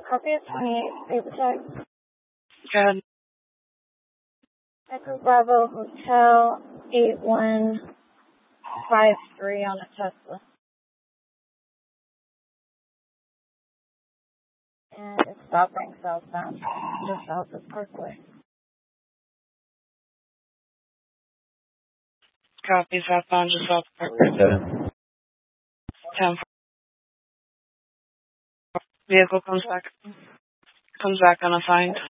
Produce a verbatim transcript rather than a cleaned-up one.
Copy of twenty-eight, Protect. Go ahead. Echo Bravo Hotel eight one five three on a Tesla. And it's stopping southbound, just south of Parkway. Copy, southbound, just south of Parkway. ten. Vehicle comes back, comes back unassigned.